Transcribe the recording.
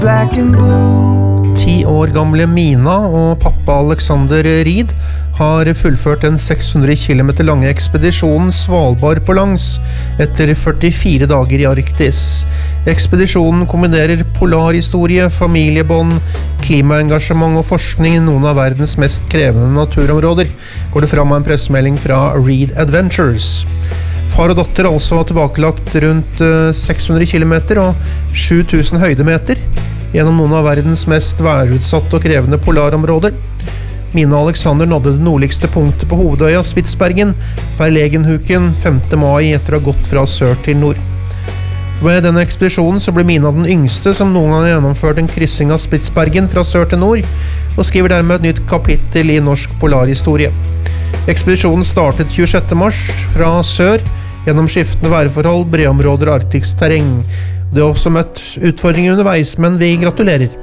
black and blue. 10 år gamle Mina og pappa Alexander Reed har fullført den 600 km lange ekspedisjonen Svalbard på langs etter 44 dager i Arktis. Ekspedisjonen kombinerer polarhistorie, familiebånd, klimaengasjement og forskning i noen av verdens mest krevende naturområder, går det fram av en pressemelding fra Reed Adventures. Far og datter altså har tilbakelagt rundt 600 km og 7000 høydemeter gjennom noen av verdens mest værutsatte og krevende polarområder. Mina og Alexander nådde det nordligste punktet på hovedøya Spitsbergen, Verlegenhuken, 5. mai etter å ha gått fra sør til nord. Ved denne ekspedisjonen så ble Mina den yngste som noen gang har gjennomført en kryssing av Spitsbergen fra sør til nord, og skriver dermed et nytt kapittel i norsk polarhistorie. Ekspedisjonen startet 26. mars fra sør, gjennom skiftende værforhold, bredområder og arktisk terreng. Det har også møtt utfordringer underveis, men vi gratulerer.